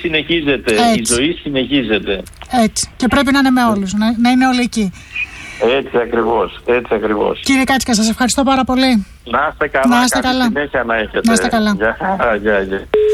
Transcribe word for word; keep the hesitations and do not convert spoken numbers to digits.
συνεχίζεται. Έτσι. Η ζωή συνεχίζεται. Έτσι. Και πρέπει να είναι με όλους, να, να είναι όλοι εκεί. Έτσι ακριβώς, έτσι ακριβώς. Κύριε Κάτσικα, σας ευχαριστώ πάρα πολύ. Να είστε καλά, Να είστε καλή καλά. συνέχεια να έχετε. Να είστε καλά. Γεια, γεια, γεια.